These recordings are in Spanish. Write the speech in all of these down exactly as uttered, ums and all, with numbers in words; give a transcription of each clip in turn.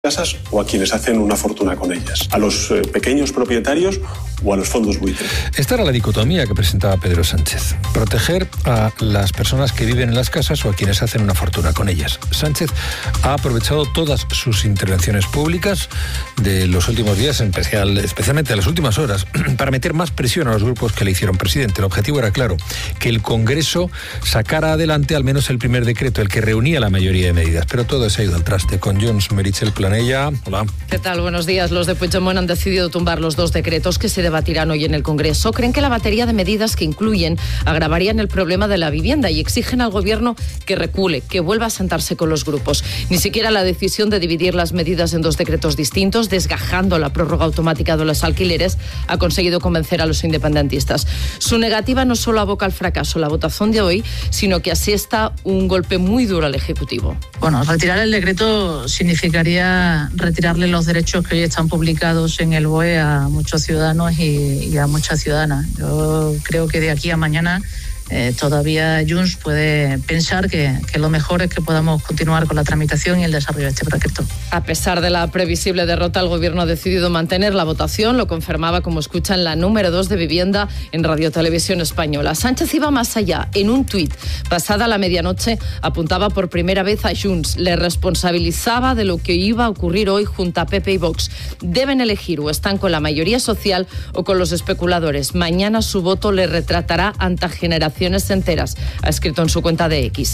casas o a quienes hacen una fortuna con ellas, a los eh, pequeños propietarios o a los fondos buitre. Esta era la dicotomía que presentaba Pedro Sánchez: proteger a las personas que viven en las casas o a quienes hacen una fortuna con ellas. Sánchez ha aprovechado todas sus intervenciones públicas de los últimos días, en especial, especialmente en las últimas horas, para meter más presión a los grupos que le hicieron presidente. El objetivo era claro: que el Congreso sacara adelante al menos el primer decreto, el que reunía la mayoría de medidas. Pero todo se ha ido al traste. Con Junts, Meritxell Planella. Hola. ¿Qué tal? Buenos días. Los de Puigdemont han decidido tumbar los dos decretos que se debatirán hoy en el Congreso. Creen que la batería de medidas que incluyen agravarían el problema de la vivienda y exigen al Gobierno que recule, que vuelva a sentarse con los grupos. Ni siquiera la decisión de dividir las medidas en dos decretos distintos, desgajando la prórroga automática de los alquileres, ha conseguido convencer a los independentistas. Su negativa no solo aboca al fracaso la votación de hoy, sino que asesta un golpe muy duro al Ejecutivo. Bueno, retirar el decreto significaría retirarle los derechos que hoy están publicados en el B O E a muchos ciudadanos y, y a muchas ciudadanas. Yo creo que de aquí a mañana Eh, todavía Junts puede pensar que, que lo mejor es que podamos continuar con la tramitación y el desarrollo de este decreto. A pesar de la previsible derrota, el Gobierno ha decidido mantener la votación. Lo confirmaba, como escuchan, la número dos de Vivienda en Radio Televisión Española. Sánchez iba más allá. En un tuit, pasada la medianoche, apuntaba por primera vez a Junts. Le responsabilizaba de lo que iba a ocurrir hoy junto a P P y Vox. Deben elegir: o están con la mayoría social o con los especuladores. Mañana su voto le retratará ante generaciones enteras, ha escrito en su cuenta de X.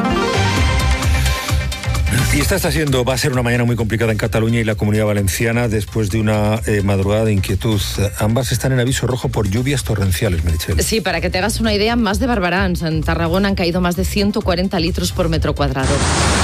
Y esta está siendo, va a ser una mañana muy complicada en Cataluña y la Comunidad Valenciana después de una eh, madrugada de inquietud. Ambas están en aviso rojo por lluvias torrenciales, Meritxell. Sí, para que te hagas una idea, más de Barbarans. En Tarragona han caído más de ciento cuarenta litros por metro cuadrado.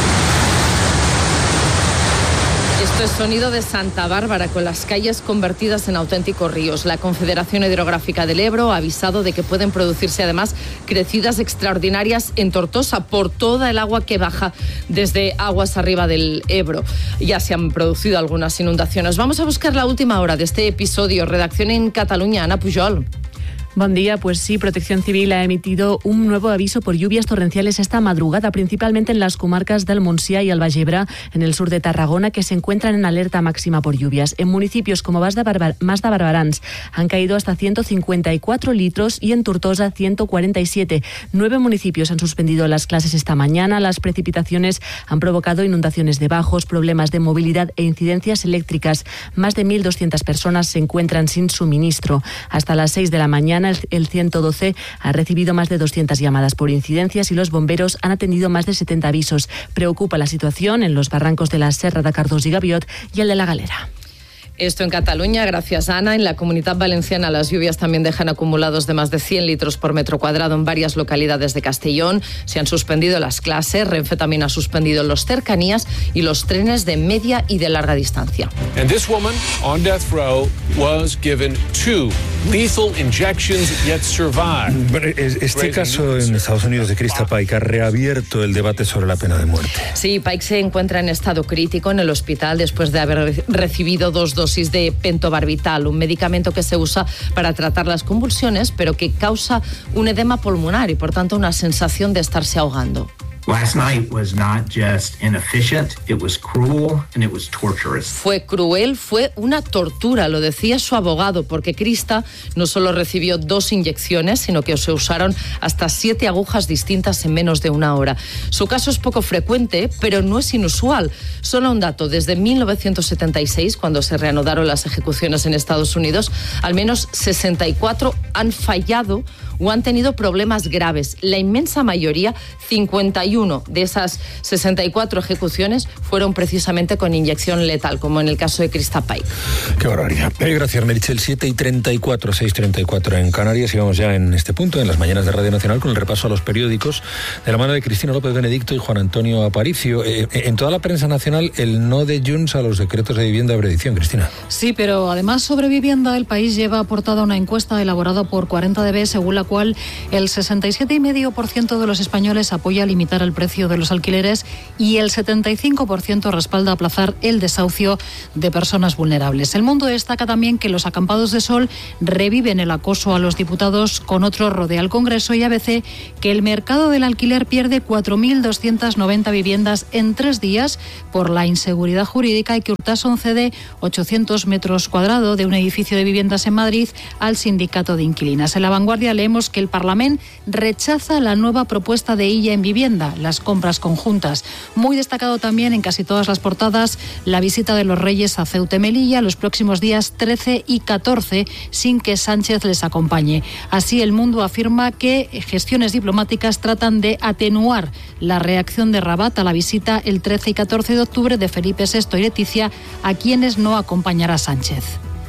Esto es sonido de Santa Bárbara, con las calles convertidas en auténticos ríos. La Confederación Hidrográfica del Ebro ha avisado de que pueden producirse además crecidas extraordinarias en Tortosa por toda el agua que baja desde aguas arriba del Ebro. Ya se han producido algunas inundaciones. Vamos a buscar la última hora de este episodio. Redacción en Cataluña, Ana Pujol. Buen día, pues sí, Protección Civil ha emitido un nuevo aviso por lluvias torrenciales esta madrugada, principalmente en las comarcas del Montsià y el Baix Ebre, en el sur de Tarragona, que se encuentran en alerta máxima por lluvias. En municipios como Mas de, Barbar- Mas de Barberans han caído hasta ciento cincuenta y cuatro litros y en Tortosa ciento cuarenta y siete. Nueve municipios han suspendido las clases esta mañana. Las precipitaciones han provocado inundaciones de bajos, problemas de movilidad e incidencias eléctricas. Más de mil doscientas personas se encuentran sin suministro. Hasta las seis de la mañana, el ciento doce ha recibido más de doscientas llamadas por incidencias y los bomberos han atendido más de setenta avisos. Preocupa la situación en los barrancos de la Serra de Cardós y Gaviot y el de la Galera. Esto en Cataluña, gracias Ana. En la Comunidad Valenciana las lluvias también dejan acumulados de más de cien litros por metro cuadrado en varias localidades de Castellón. Se han suspendido las clases. Renfe también ha suspendido los cercanías y los trenes de media y de larga distancia. And this woman on death row was given two lethal injections yet survived. Este caso en Estados Unidos de Krista Paik ha reabierto el debate sobre la pena de muerte. Sí, Paik se encuentra en estado crítico en el hospital después de haber recibido dos dosis de pentobarbital, un medicamento que se usa para tratar las convulsiones, pero que causa un edema pulmonar y por tanto una sensación de estarse ahogando. Last night was not just inefficient, it was cruel and it was torturous. Fue cruel, fue una tortura, lo decía su abogado, porque Krista no solo recibió dos inyecciones, sino que se usaron hasta siete agujas distintas en menos de una hora. Su caso es poco frecuente, pero no es inusual. Solo un dato: desde mil novecientos setenta y seis, cuando se reanudaron las ejecuciones en Estados Unidos, al menos sesenta y cuatro han fallado o han tenido problemas graves. La inmensa mayoría, cincuenta y uno de esas sesenta y cuatro ejecuciones, fueron precisamente con inyección letal, como en el caso de Krista Paik. Qué barbaridad. Eh, gracias, Meritxell. siete y treinta y cuatro, seis y treinta y cuatro en Canarias. Y vamos ya en este punto, en las mañanas de Radio Nacional, con el repaso a los periódicos de la mano de Cristina López Benedicto y Juan Antonio Aparicio. Eh, en toda la prensa nacional, el no de Junts a los decretos de vivienda de predicción, Cristina. Sí, pero además sobre vivienda, El País lleva aportada una encuesta elaborada por cuarenta D B, según la cual el sesenta y siete coma cinco por ciento de los españoles apoya limitar el el precio de los alquileres y el setenta y cinco por ciento respalda aplazar el desahucio de personas vulnerables. El Mundo destaca también que los acampados de sol reviven el acoso a los diputados con otro rodeo al Congreso, y A B C que el mercado del alquiler pierde cuatro mil doscientas noventa viviendas en tres días por la inseguridad jurídica, y que Urtasun cede ochocientos metros cuadrados de un edificio de viviendas en Madrid al sindicato de inquilinas. En La Vanguardia leemos que el Parlamento rechaza la nueva propuesta de Illa en vivienda, las compras conjuntas. Muy destacado también en casi todas las portadas la visita de los Reyes a Ceuta y Melilla los próximos días trece y catorce, sin que Sánchez les acompañe. Así, El Mundo afirma que gestiones diplomáticas tratan de atenuar la reacción de Rabat a la visita el trece y catorce de octubre de Felipe sexto y Leticia, a quienes no acompañará Sánchez.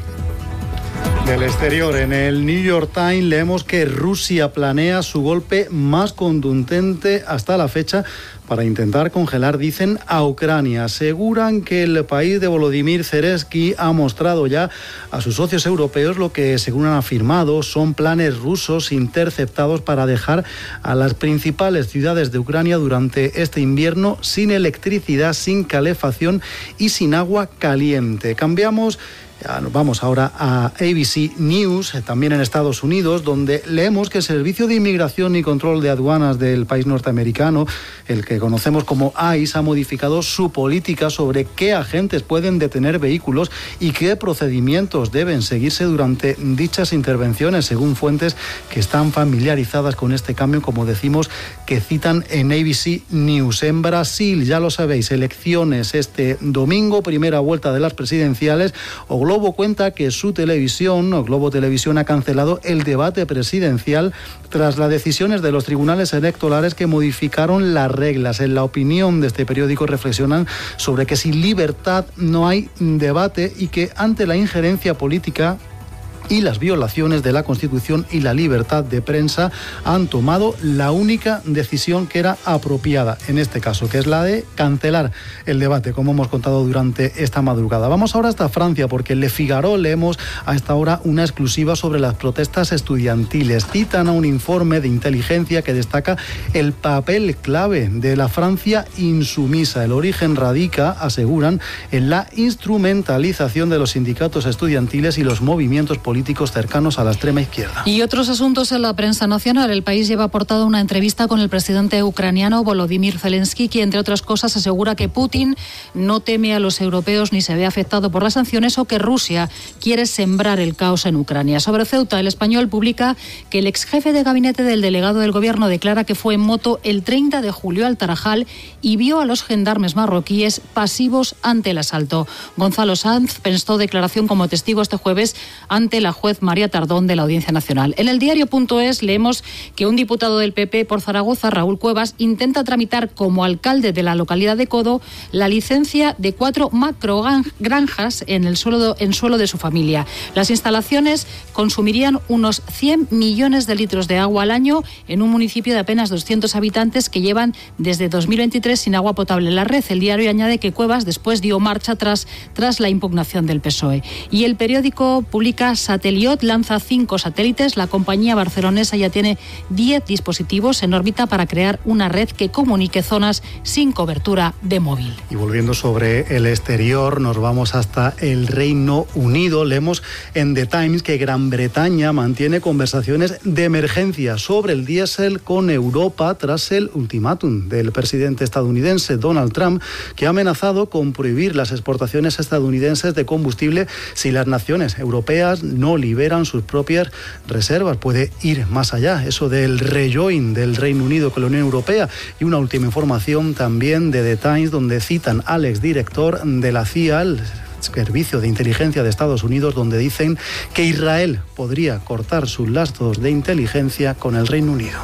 Del exterior, en el New York Times leemos que Rusia planea su golpe más contundente hasta la fecha para intentar congelar, dicen, a Ucrania. Aseguran que el país de Volodymyr Zelensky ha mostrado ya a sus socios europeos lo que, según han afirmado, son planes rusos interceptados para dejar a las principales ciudades de Ucrania durante este invierno sin electricidad, sin calefacción y sin agua caliente. Cambiamos. Ya nos vamos ahora a A B C News, también en Estados Unidos, donde leemos que el Servicio de Inmigración y Control de Aduanas del país norteamericano, el que conocemos como I C E, ha modificado su política sobre qué agentes pueden detener vehículos y qué procedimientos deben seguirse durante dichas intervenciones, según fuentes que están familiarizadas con este cambio, como decimos, que citan en A B C News. En Brasil, ya lo sabéis, elecciones este domingo, primera vuelta de las presidenciales. O Globo cuenta que su televisión, o Globo Televisión, ha cancelado el debate presidencial tras las decisiones de los tribunales electorales que modificaron las reglas. En la opinión de este periódico reflexionan sobre que sin libertad no hay debate y que ante la injerencia política y las violaciones de la Constitución y la libertad de prensa han tomado la única decisión que era apropiada en este caso, que es la de cancelar el debate, como hemos contado durante esta madrugada. Vamos ahora hasta Francia, porque en Le Figaro leemos a esta hora una exclusiva sobre las protestas estudiantiles. Citan a un informe de inteligencia que destaca el papel clave de la Francia insumisa. El origen radica, aseguran, en la instrumentalización de los sindicatos estudiantiles y los movimientos políticos políticos cercanos a la extrema izquierda. Y otros asuntos en la prensa nacional. El País lleva aportado una entrevista con el presidente ucraniano Volodymyr Zelensky, que entre otras cosas asegura que Putin no teme a los europeos ni se ve afectado por las sanciones, o que Rusia quiere sembrar el caos en Ucrania. Sobre Ceuta, El Español publica que el ex jefe de gabinete del delegado del gobierno declara que fue en moto el treinta de julio al Tarajal y vio a los gendarmes marroquíes pasivos ante el asalto. Gonzalo Sanz prestó declaración como testigo este jueves ante la juez María Tardón de la Audiencia Nacional. En el diario.es leemos que un diputado del P P por Zaragoza, Raúl Cuevas, intenta tramitar como alcalde de la localidad de Codo la licencia de cuatro macrogranjas en el suelo, en suelo de su familia. Las instalaciones consumirían unos cien millones de litros de agua al año en un municipio de apenas doscientos habitantes que llevan desde dos mil veintitrés sin agua potable en la red. El diario añade que Cuevas después dio marcha atrás tras la impugnación del P S O E. Y el periódico publica: Sateliot lanza cinco satélites. La compañía barcelonesa ya tiene diez dispositivos en órbita para crear una red que comunique zonas sin cobertura de móvil. Y volviendo sobre el exterior, nos vamos hasta el Reino Unido. Leemos en The Times que Gran Bretaña mantiene conversaciones de emergencia sobre el diésel con Europa tras el ultimátum del presidente estadounidense Donald Trump, que ha amenazado con prohibir las exportaciones estadounidenses de combustible si las naciones europeas no liberan sus propias reservas. Puede ir más allá, eso del rejoin del Reino Unido con la Unión Europea. Y una última información también de The Times, donde citan al exdirector de la C I A, el Servicio de Inteligencia de Estados Unidos, donde dicen que Israel podría cortar sus lazos de inteligencia con el Reino Unido.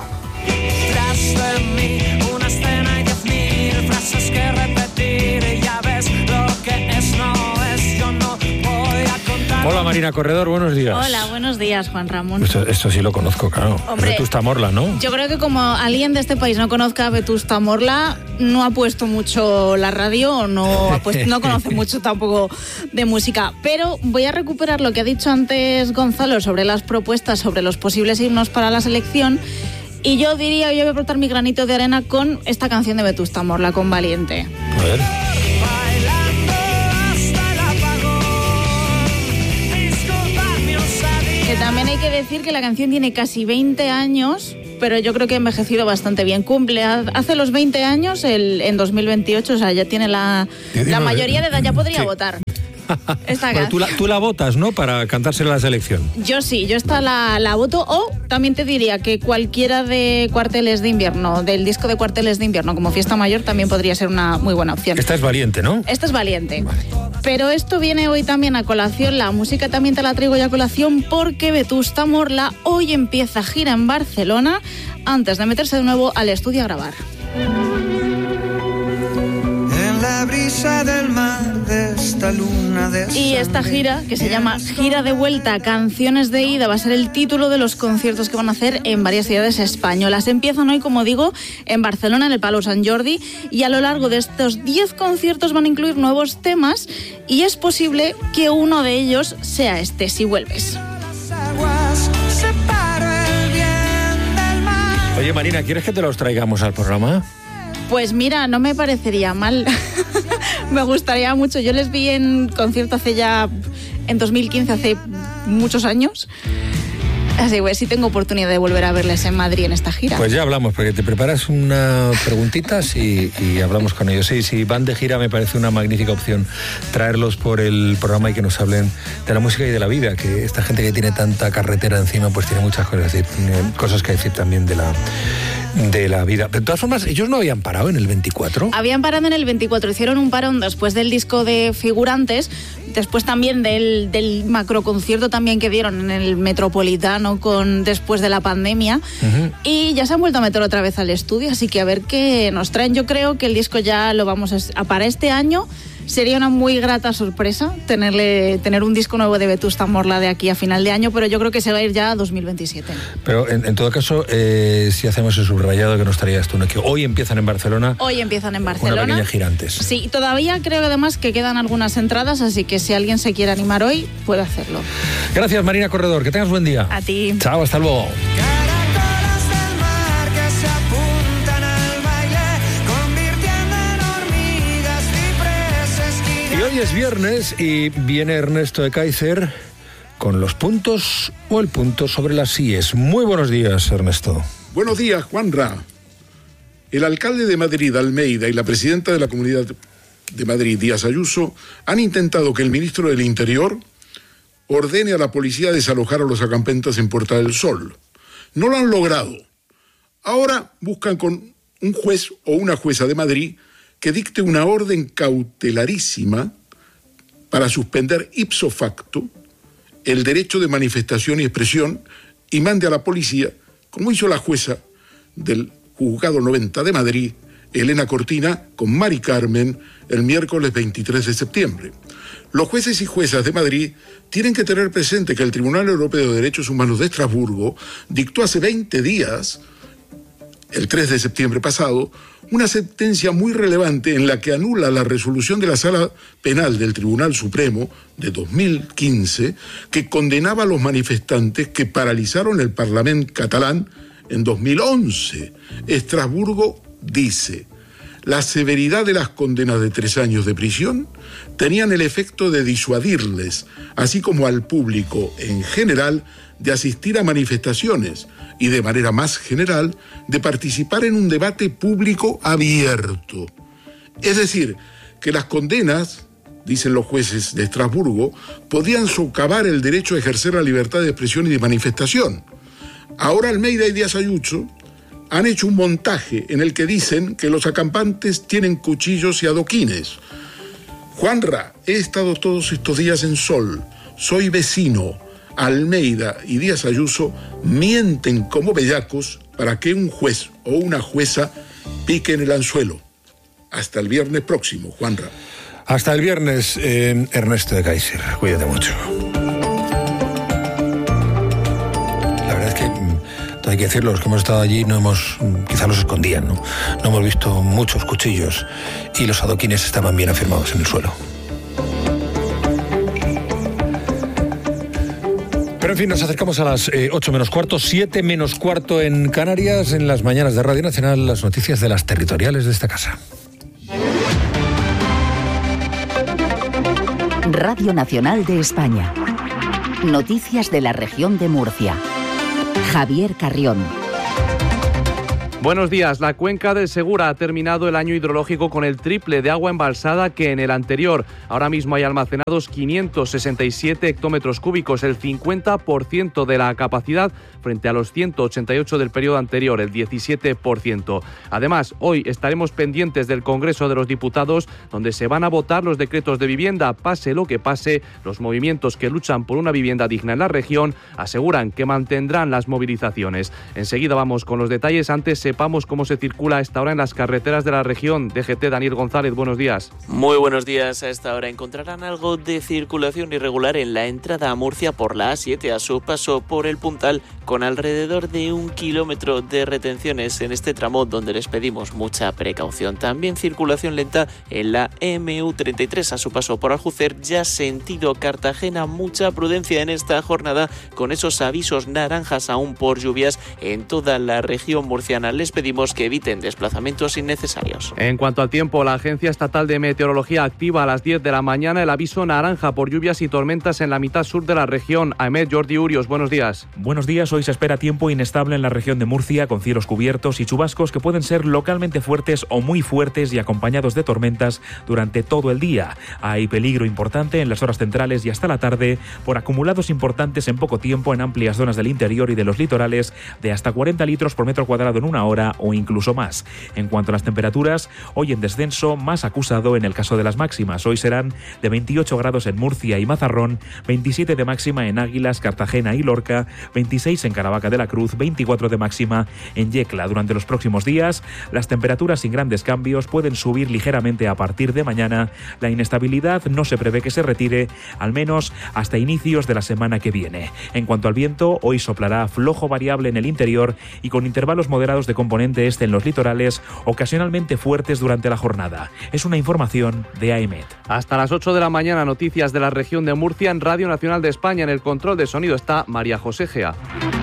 Hola Marina Corredor, buenos días. Hola, buenos días, Juan Ramón. Esto, esto sí lo conozco, claro. Hombre, Vetusta Morla, ¿no? Yo creo que como alguien de este país no conozca a Vetusta Morla, no ha puesto mucho la radio, no, ha puesto, no conoce mucho tampoco de música. Pero voy a recuperar lo que ha dicho antes Gonzalo sobre las propuestas, sobre los posibles himnos para la selección. Y yo diría, yo voy a aportar mi granito de arena con esta canción de Vetusta Morla, con Valiente. A ver. Que también hay que decir que la canción tiene casi veinte años, pero yo creo que ha envejecido bastante bien. Cumple hace los veinte años el, en dos mil veintiocho, o sea, ya tiene la, la mayoría de edad, ya podría sí. votar. Esta bueno, tú, la, tú la votas, ¿no? Para cantársela a la selección. Yo sí, yo esta la, la voto. O también te diría que cualquiera de Cuarteles de Invierno, del disco de Cuarteles de Invierno, como Fiesta Mayor, también podría ser una muy buena opción. Esta es Valiente, ¿no? Esta es Valiente. Vale. Pero esto viene hoy también a colación, la música también te la traigo ya a colación, porque Vetusta Morla hoy empieza gira en Barcelona antes de meterse de nuevo al estudio a grabar. La brisa del mar de esta luna de y esta gira, que se llama Gira de Vuelta, Canciones de Ida, va a ser el título de los conciertos que van a hacer en varias ciudades españolas. Empiezan hoy, como digo, en Barcelona, en el Palau Sant Jordi, y a lo largo de estos diez conciertos van a incluir nuevos temas, y es posible que uno de ellos sea este, Si Vuelves. Oye, Marina, ¿quieres que te los traigamos al programa? Pues mira, no me parecería mal. Me gustaría mucho. Yo les vi en concierto hace ya, en dos mil quince, hace muchos años. Así que sí tengo oportunidad de volver a verles en Madrid en esta gira. Pues ya hablamos, porque te preparas unas preguntitas y, y hablamos con ellos. Sí, si van de gira me parece una magnífica opción traerlos por el programa y que nos hablen de la música y de la vida, que esta gente que tiene tanta carretera encima pues tiene muchas cosas, decir, cosas que decir también de la... de la vida. De todas formas, ellos no habían parado en el veinticuatro. Habían parado en el veinticuatro, hicieron un parón después del disco de Figurantes, después también del, del macroconcierto también que dieron en el Metropolitano con después de la pandemia, uh-huh. y ya se han vuelto a meter otra vez al estudio, así que a ver qué nos traen. Yo creo que el disco ya lo vamos a... para este año sería una muy grata sorpresa tenerle, tener un disco nuevo de Vetusta Morla de aquí a final de año, pero yo creo que se va a ir ya a dos mil veintisiete. Pero en, en todo caso, eh, si hacemos el subrayado que nos traías tú, ¿no? Que hoy empiezan en Barcelona. Hoy empiezan en Barcelona. Una pequeña gira antes. Sí, todavía creo además que quedan algunas entradas, así que si alguien se quiere animar hoy, puede hacerlo. Gracias, Marina Corredor, que tengas buen día. A ti. Chao, hasta luego. Y hoy es viernes y viene Ernesto de Kaiser con los puntos o el punto sobre las síes. Muy buenos días, Ernesto. Buenos días, Juanra. El alcalde de Madrid, Almeida, y la presidenta de la Comunidad de Madrid, Díaz Ayuso, han intentado que el ministro del Interior ordene a la policía desalojar a los acampantes en Puerta del Sol. No lo han logrado. Ahora buscan con un juez o una jueza de Madrid que dicte una orden cautelarísima para suspender ipso facto el derecho de manifestación y expresión y mande a la policía, como hizo la jueza del Juzgado noventa de Madrid, Elena Cortina, con Mari Carmen, el miércoles veintitrés de septiembre. Los jueces y juezas de Madrid tienen que tener presente que el Tribunal Europeo de Derechos Humanos de Estrasburgo dictó hace veinte días, el tres de septiembre pasado, una sentencia muy relevante en la que anula la resolución de la Sala Penal del Tribunal Supremo de dos mil quince que condenaba a los manifestantes que paralizaron el Parlamento catalán en dos mil once. Estrasburgo dice: la severidad de las condenas de tres años de prisión tenían el efecto de disuadirles, así como al público en general, de asistir a manifestaciones y, de manera más general, de participar en un debate público abierto. Es decir, que las condenas, dicen los jueces de Estrasburgo, podían socavar el derecho a ejercer la libertad de expresión y de manifestación. Ahora Almeida y Díaz Ayuso han hecho un montaje en el que dicen que los acampantes tienen cuchillos y adoquines. Juanra, he estado todos estos días en Sol, soy vecino. Almeida y Díaz Ayuso mienten como bellacos para que un juez o una jueza pique en el anzuelo. Hasta el viernes próximo, Juanra. Hasta el viernes, eh, Ernesto de Kaiser. Cuídate mucho. La verdad es que, todo hay que decirlo, los que hemos estado allí no hemos, quizá los escondían, ¿no? No hemos visto muchos cuchillos y los adoquines estaban bien afirmados en el suelo. Pero en fin, nos acercamos a las eh, ocho menos cuarto, siete menos cuarto en Canarias, en las mañanas de Radio Nacional, las noticias de las territoriales de esta casa. Radio Nacional de España. Noticias de la región de Murcia. Javier Carrión. Buenos días. La cuenca del Segura ha terminado el año hidrológico con el triple de agua embalsada que en el anterior. Ahora mismo hay almacenados quinientos sesenta y siete hectómetros cúbicos, el cincuenta por ciento de la capacidad, frente a los ciento ochenta y ocho del periodo anterior, el diecisiete por ciento. Además, hoy estaremos pendientes del Congreso de los Diputados, donde se van a votar los decretos de vivienda. Pase lo que pase, los movimientos que luchan por una vivienda digna en la región aseguran que mantendrán las movilizaciones. Enseguida vamos con los detalles. Antes se Sepamos cómo se circula a esta hora en las carreteras de la región. D G T, Daniel González, buenos días. Muy buenos días. A esta hora encontrarán algo de circulación irregular en la entrada a Murcia por la A siete a su paso por el Puntal, con alrededor de un kilómetro de retenciones en este tramo, donde les pedimos mucha precaución. También circulación lenta en la M U treinta y tres a su paso por Aljucer, ya sentido Cartagena. Mucha prudencia en esta jornada, con esos avisos naranjas aún por lluvias en toda la región murciana. Les pedimos que eviten desplazamientos innecesarios. En cuanto al tiempo, la Agencia Estatal de Meteorología activa a las diez de la mañana el aviso naranja por lluvias y tormentas en la mitad sur de la región. Ahmed, Jordi Urios, buenos días. Buenos días. Hoy se espera tiempo inestable en la región de Murcia, con cielos cubiertos y chubascos que pueden ser localmente fuertes o muy fuertes y acompañados de tormentas durante todo el día. Hay peligro importante en las horas centrales y hasta la tarde por acumulados importantes en poco tiempo en amplias zonas del interior y de los litorales, de hasta cuarenta litros por metro cuadrado en una hora o incluso más. En cuanto a las temperaturas, hoy en descenso, más acusado en el caso de las máximas. Hoy serán de veintiocho grados en Murcia y Mazarrón, veintisiete de máxima en Águilas, Cartagena y Lorca, veintiséis en Caravaca de la Cruz, veinticuatro de máxima en Yecla. Durante los próximos días, las temperaturas sin grandes cambios pueden subir ligeramente a partir de mañana. La inestabilidad no se prevé que se retire, al menos hasta inicios de la semana que viene. En cuanto al viento, hoy soplará flojo variable en el interior y con intervalos moderados de componente este en los litorales, ocasionalmente fuertes durante la jornada. Es una información de A E M E T. Hasta las ocho de la mañana, noticias de la región de Murcia en Radio Nacional de España. En el control de sonido está María José Gea.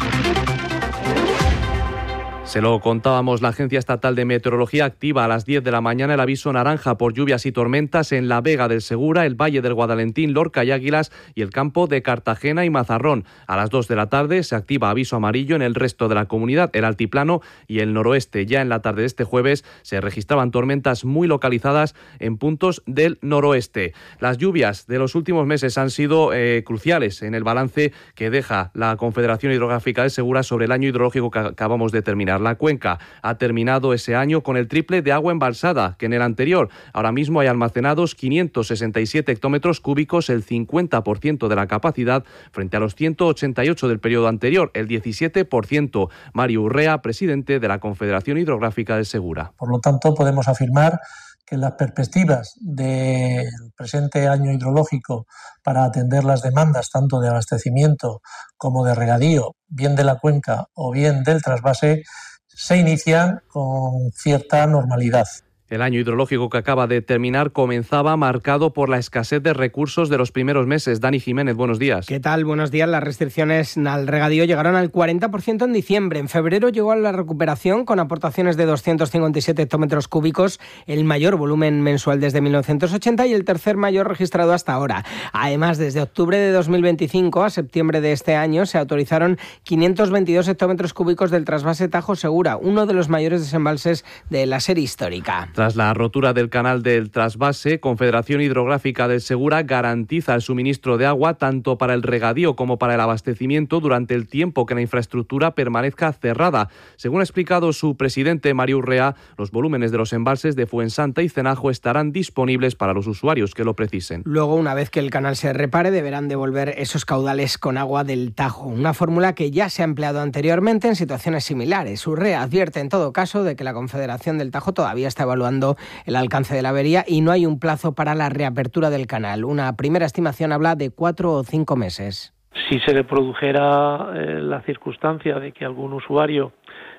Se lo contábamos, la Agencia Estatal de Meteorología activa a las diez de la mañana el aviso naranja por lluvias y tormentas en la Vega del Segura, el Valle del Guadalentín, Lorca y Águilas y el campo de Cartagena y Mazarrón. A las dos de la tarde se activa aviso amarillo en el resto de la comunidad, el altiplano y el noroeste. Ya en la tarde de este jueves se registraban tormentas muy localizadas en puntos del noroeste. Las lluvias de los últimos meses han sido eh, cruciales en el balance que deja la Confederación Hidrográfica del Segura sobre el año hidrológico que acabamos de terminar. La cuenca ha terminado ese año con el triple de agua embalsada que en el anterior. Ahora mismo hay almacenados quinientos sesenta y siete hectómetros cúbicos, el cincuenta por ciento de la capacidad, frente a los ciento ochenta y ocho del periodo anterior, el diecisiete por ciento. Mario Urrea, presidente de la Confederación Hidrográfica del Segura. Por lo tanto, podemos afirmar que las perspectivas del presente año hidrológico para atender las demandas tanto de abastecimiento como de regadío, bien de la cuenca o bien del trasvase, se inician con cierta normalidad. El año hidrológico que acaba de terminar comenzaba marcado por la escasez de recursos de los primeros meses. Dani Jiménez, buenos días. ¿Qué tal? Buenos días. Las restricciones al regadío llegaron al cuarenta por ciento en diciembre. En febrero llegó a la recuperación con aportaciones de doscientos cincuenta y siete hectómetros cúbicos, el mayor volumen mensual desde mil novecientos ochenta y el tercer mayor registrado hasta ahora. Además, desde octubre de dos mil veinticinco a septiembre de este año se autorizaron quinientos veintidós hectómetros cúbicos del trasvase Tajo Segura, uno de los mayores desembalses de la serie histórica. Tras la rotura del canal del trasvase, Confederación Hidrográfica del Segura garantiza el suministro de agua tanto para el regadío como para el abastecimiento durante el tiempo que la infraestructura permanezca cerrada. Según ha explicado su presidente, Mario Urrea, los volúmenes de los embalses de Fuensanta y Cenajo estarán disponibles para los usuarios que lo precisen. Luego, una vez que el canal se repare, deberán devolver esos caudales con agua del Tajo, una fórmula que ya se ha empleado anteriormente en situaciones similares. Urrea advierte en todo caso de que la Confederación del Tajo todavía está evaluando el alcance de la avería y no hay un plazo para la reapertura del canal. Una primera estimación habla de cuatro o cinco meses. Si se le produjera eh, la circunstancia de que algún usuario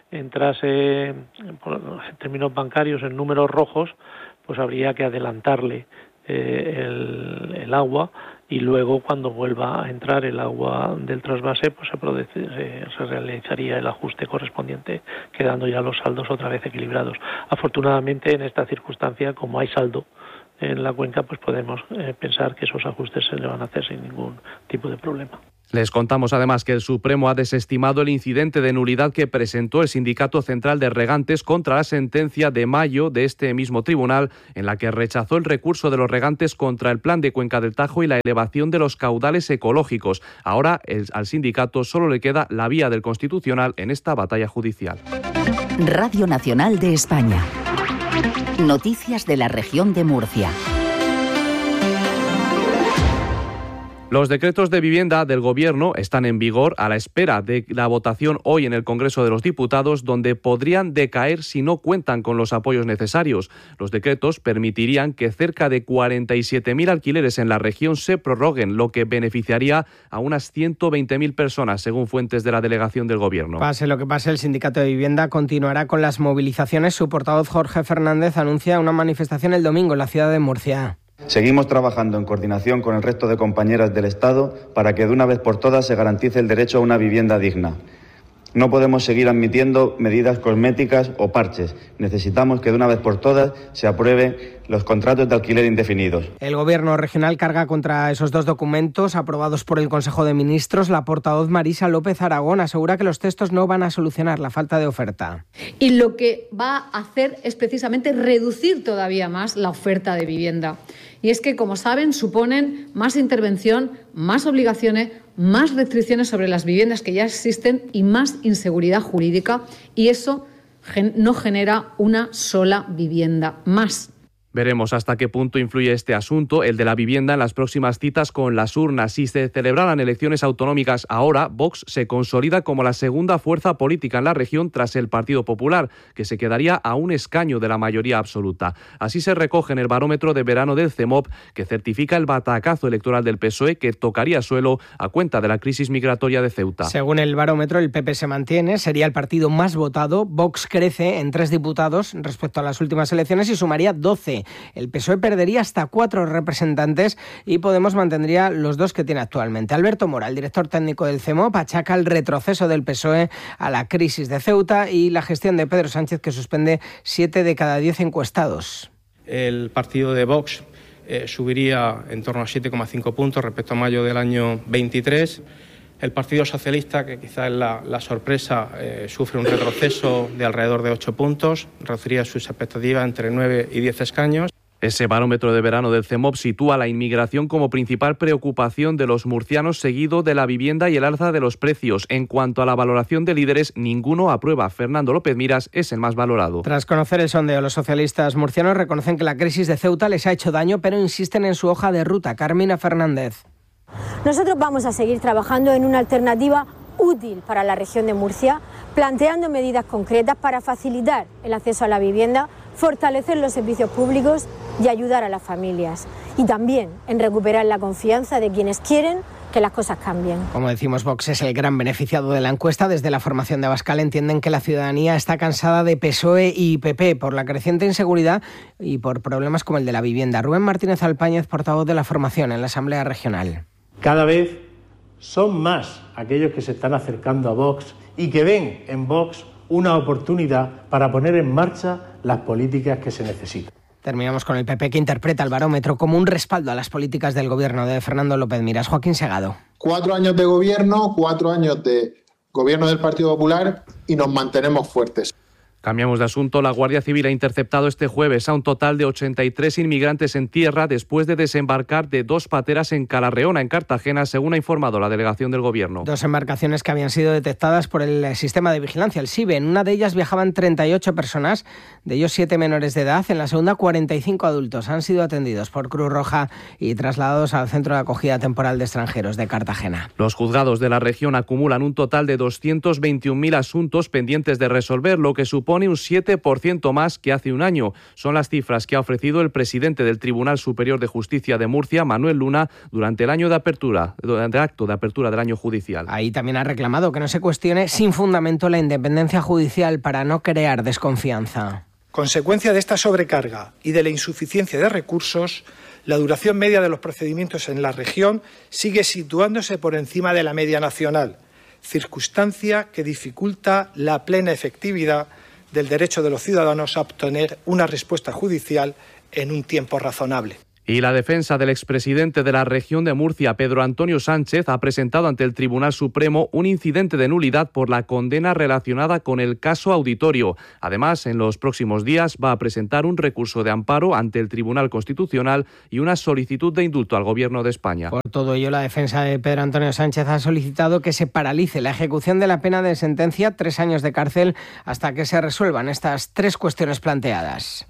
entrase en términos bancarios en números rojos, pues habría que adelantarle eh, el, el agua y luego cuando vuelva a entrar el agua del trasvase pues se, produce, se, se realizaría el ajuste correspondiente, quedando ya los saldos otra vez equilibrados. Afortunadamente en esta circunstancia, como hay saldo en la cuenca, pues podemos eh, pensar que esos ajustes se le van a hacer sin ningún tipo de problema. Les contamos además que el Supremo ha desestimado el incidente de nulidad que presentó el Sindicato Central de Regantes contra la sentencia de mayo de este mismo tribunal, en la que rechazó el recurso de los regantes contra el plan de Cuenca del Tajo y la elevación de los caudales ecológicos. Ahora el, al sindicato solo le queda la vía del Constitucional en esta batalla judicial. Radio Nacional de España. Noticias de la región de Murcia. Los decretos de vivienda del Gobierno están en vigor a la espera de la votación hoy en el Congreso de los Diputados, donde podrían decaer si no cuentan con los apoyos necesarios. Los decretos permitirían que cerca de cuarenta y siete mil alquileres en la región se prorroguen, lo que beneficiaría a unas ciento veinte mil personas, según fuentes de la delegación del Gobierno. Pase lo que pase, el Sindicato de Vivienda continuará con las movilizaciones. Su portavoz Jorge Fernández anuncia una manifestación el domingo en la ciudad de Murcia. Seguimos trabajando en coordinación con el resto de compañeras del Estado para que de una vez por todas se garantice el derecho a una vivienda digna. No podemos seguir admitiendo medidas cosméticas o parches. Necesitamos que de una vez por todas se aprueben los contratos de alquiler indefinidos. El Gobierno regional carga contra esos dos documentos aprobados por el Consejo de Ministros. La portavoz Marisa López Aragón asegura que los textos no van a solucionar la falta de oferta. Y lo que va a hacer es precisamente reducir todavía más la oferta de vivienda. Y es que, como saben, suponen más intervención, más obligaciones, más restricciones sobre las viviendas que ya existen y más inseguridad jurídica, y eso no genera una sola vivienda más. Veremos hasta qué punto influye este asunto, el de la vivienda, en las próximas citas con las urnas. Si se celebraran elecciones autonómicas ahora, Vox se consolida como la segunda fuerza política en la región tras el Partido Popular, que se quedaría a un escaño de la mayoría absoluta. Así se recoge en el barómetro de verano del CEMOP, que certifica el batacazo electoral del P S O E, que tocaría suelo a cuenta de la crisis migratoria de Ceuta. Según el barómetro, el P P se mantiene, sería el partido más votado. Vox crece en tres diputados respecto a las últimas elecciones y sumaría doce. El P S O E perdería hasta cuatro representantes y Podemos mantendría los dos que tiene actualmente. Alberto Mora, el director técnico del CEMOP, achaca el retroceso del P S O E a la crisis de Ceuta y la gestión de Pedro Sánchez, que suspende siete de cada diez encuestados. El partido de Vox eh, subiría en torno a siete coma cinco puntos respecto a mayo del año veintitrés. El Partido Socialista, que quizá es la, la sorpresa, eh, sufre un retroceso de alrededor de ocho puntos, reduciría sus expectativas entre nueve y diez escaños. Ese barómetro de verano del CEMOP sitúa la inmigración como principal preocupación de los murcianos, seguido de la vivienda y el alza de los precios. En cuanto a la valoración de líderes, ninguno aprueba. Fernando López Miras es el más valorado. Tras conocer el sondeo, los socialistas murcianos reconocen que la crisis de Ceuta les ha hecho daño, pero insisten en su hoja de ruta. Carmina Fernández. Nosotros vamos a seguir trabajando en una alternativa útil para la región de Murcia, planteando medidas concretas para facilitar el acceso a la vivienda, fortalecer los servicios públicos y ayudar a las familias. Y también en recuperar la confianza de quienes quieren que las cosas cambien. Como decimos, Vox es el gran beneficiado de la encuesta. Desde la formación de Abascal entienden que la ciudadanía está cansada de P S O E y P P por la creciente inseguridad y por problemas como el de la vivienda. Rubén Martínez Alpáñez, portavoz de la formación en la Asamblea Regional. Cada vez son más aquellos que se están acercando a Vox y que ven en Vox una oportunidad para poner en marcha las políticas que se necesitan. Terminamos con el P P, que interpreta el barómetro como un respaldo a las políticas del gobierno de Fernando López Miras. Joaquín Segado. Cuatro años de gobierno, cuatro años de gobierno del Partido Popular y nos mantenemos fuertes. Cambiamos de asunto. La Guardia Civil ha interceptado este jueves a un total de ochenta y tres inmigrantes en tierra después de desembarcar de dos pateras en Calarreona, en Cartagena, según ha informado la delegación del Gobierno. Dos embarcaciones que habían sido detectadas por el sistema de vigilancia, el SIBE. En una de ellas viajaban treinta y ocho personas, de ellos siete menores de edad. En la segunda, cuarenta y cinco adultos. Han sido atendidos por Cruz Roja y trasladados al Centro de Acogida Temporal de Extranjeros de Cartagena. Los juzgados de la región acumulan un total de doscientos veintiún mil asuntos pendientes de resolver, lo que supone un siete por ciento más que hace un año. Son las cifras que ha ofrecido el presidente del Tribunal Superior de Justicia de Murcia, Manuel Luna, durante el año de apertura, durante el acto de apertura del año judicial. Ahí también ha reclamado que no se cuestione sin fundamento la independencia judicial para no crear desconfianza. Consecuencia de esta sobrecarga y de la insuficiencia de recursos, La duración media de los procedimientos en la región sigue situándose por encima de la media nacional, circunstancia que dificulta la plena efectividad del derecho de los ciudadanos a obtener una respuesta judicial en un tiempo razonable. Y la defensa del expresidente de la región de Murcia, Pedro Antonio Sánchez, ha presentado ante el Tribunal Supremo un incidente de nulidad por la condena relacionada con el caso Auditorio. Además, en los próximos días va a presentar un recurso de amparo ante el Tribunal Constitucional y una solicitud de indulto al Gobierno de España. Por todo ello, la defensa de Pedro Antonio Sánchez ha solicitado que se paralice la ejecución de la pena de sentencia, tres años de cárcel, hasta que se resuelvan estas tres cuestiones planteadas.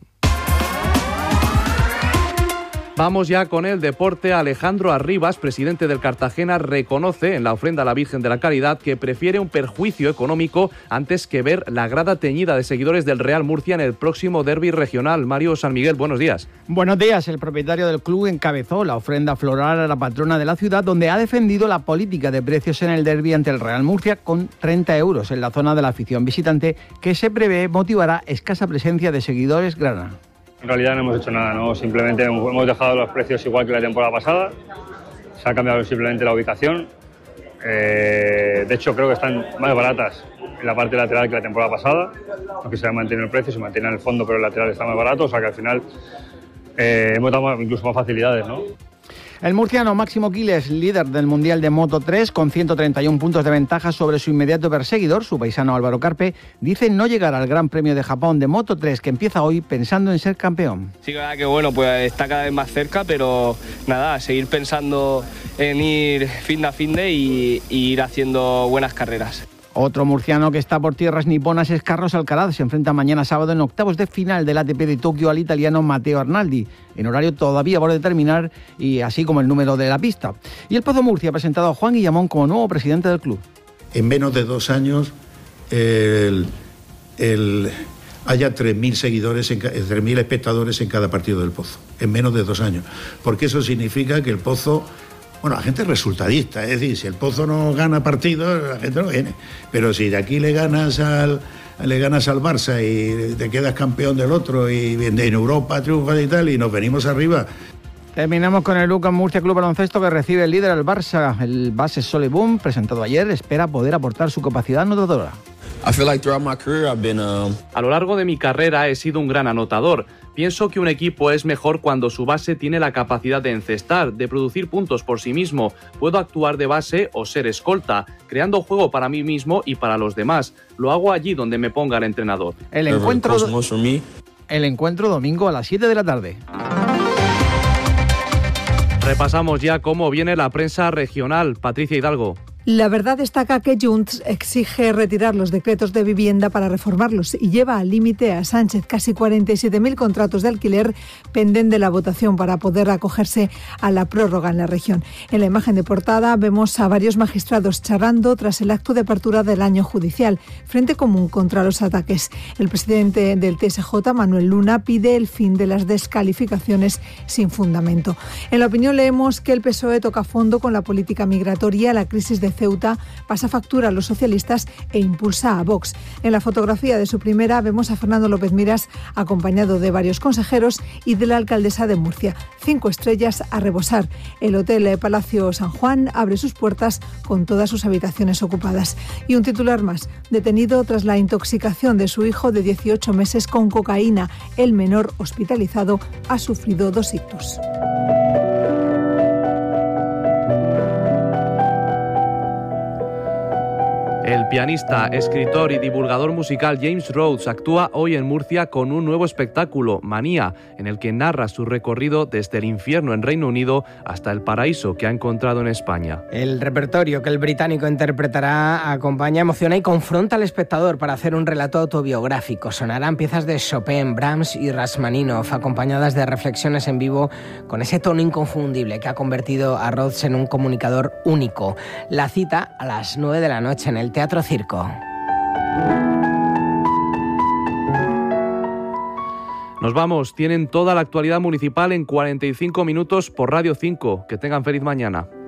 Vamos ya con el deporte. Alejandro Arribas, presidente del Cartagena, reconoce en la ofrenda a la Virgen de la Caridad que prefiere un perjuicio económico antes que ver la grada teñida de seguidores del Real Murcia en el próximo derbi regional. Mario San Miguel, buenos días. Buenos días. El propietario del club encabezó la ofrenda floral a la patrona de la ciudad, donde ha defendido la política de precios en el derbi ante el Real Murcia con treinta euros en la zona de la afición visitante, que se prevé motivará escasa presencia de seguidores grana. En realidad no hemos hecho nada, ¿no? Simplemente hemos dejado los precios igual que la temporada pasada, se ha cambiado simplemente la ubicación, eh, de hecho creo que están más baratas en la parte lateral que la temporada pasada, aunque se ha mantenido el precio, se mantiene en el fondo, pero el lateral está más barato, o sea que al final eh, hemos dado incluso más facilidades, ¿no? El murciano Máximo Quiles, líder del Mundial de Moto tres, con ciento treinta y un puntos de ventaja sobre su inmediato perseguidor, su paisano Álvaro Carpe, dice no llegar al Gran Premio de Japón de Moto tres, que empieza hoy pensando en ser campeón. Sí, verdad que bueno, pues está cada vez más cerca, pero nada, seguir pensando en ir fin a fin de y, y ir haciendo buenas carreras. Otro murciano que está por tierras niponas es Carlos Alcaraz. Se enfrenta mañana sábado en octavos de final del A T P de Tokio al italiano Matteo Arnaldi, en horario todavía por determinar, y así como el número de la pista. Y el Pozo Murcia ha presentado a Juan Guillamón como nuevo presidente del club. En menos de dos años el, el, haya tres mil seguidores, en, tres mil espectadores en cada partido del Pozo, en menos de dos años. Porque eso significa que el Pozo... Bueno, la gente es resultadista, es decir, si el Pozo no gana partidos, la gente no viene. Pero si de aquí le ganas al le ganas al Barça y te quedas campeón del otro y en Europa triunfas y tal, y nos venimos arriba. Terminamos con el Lucas Murcia Club Baloncesto, que recibe el líder al Barça. El base Sole Boom, presentado ayer, espera poder aportar su capacidad anotadora. A lo largo de mi carrera he sido un gran anotador. Pienso que un equipo es mejor cuando su base tiene la capacidad de encestar, de producir puntos por sí mismo. Puedo actuar de base o ser escolta, creando juego para mí mismo y para los demás. Lo hago allí donde me ponga el entrenador. El encuentro, el encuentro domingo a las siete de la tarde. Repasamos ya cómo viene la prensa regional. Patricia Hidalgo. La Verdad destaca que Junts exige retirar los decretos de vivienda para reformarlos y lleva al límite a Sánchez. Casi cuarenta y siete mil contratos de alquiler penden de la votación para poder acogerse a la prórroga en la región. En la imagen de portada vemos a varios magistrados charlando tras el acto de apertura del año judicial, Frente Común contra los ataques. El presidente del T S J, Manuel Luna, pide el fin de las descalificaciones sin fundamento. En La Opinión leemos que el P S O E toca fondo con la política migratoria, la crisis de Ceuta pasa factura a los socialistas e impulsa a Vox. En la fotografía de su primera vemos a Fernando López Miras acompañado de varios consejeros y de la alcaldesa de Murcia. Cinco estrellas a rebosar. El Hotel Palacio San Juan abre sus puertas con todas sus habitaciones ocupadas. Y un titular más: detenido tras la intoxicación de su hijo de dieciocho meses con cocaína. El menor hospitalizado ha sufrido dos ictus. El pianista, escritor y divulgador musical James Rhodes actúa hoy en Murcia con un nuevo espectáculo, Manía, en el que narra su recorrido desde el infierno en Reino Unido hasta el paraíso que ha encontrado en España. El repertorio que el británico interpretará acompaña, emociona y confronta al espectador para hacer un relato autobiográfico. Sonarán piezas de Chopin, Brahms y Rachmaninoff, acompañadas de reflexiones en vivo con ese tono inconfundible que ha convertido a Rhodes en un comunicador único. La cita a las nueve de la noche en el Teatro Circo. Nos vamos. Tienen toda la actualidad municipal en cuarenta y cinco minutos por Radio cinco. Que tengan feliz mañana.